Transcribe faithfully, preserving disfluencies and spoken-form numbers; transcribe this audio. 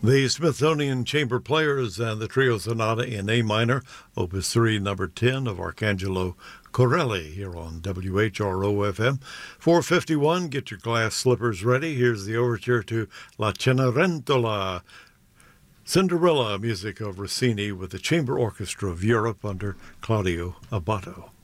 The Smithsonian Chamber Players and the Trio Sonata in A minor, Opus three, number ten of Arcangelo Corelli here on W H R O F M. four fifty-one, get your glass slippers ready. Here's the overture to La Cenerentola, Cinderella, music of Rossini with the Chamber Orchestra of Europe under Claudio Abbado.